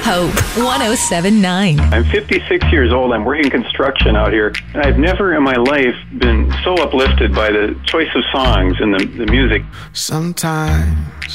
Hope 107.9. I'm 56 years old. I'm working construction out here. And I've never in my life been so uplifted by the choice of songs and the music. Sometimes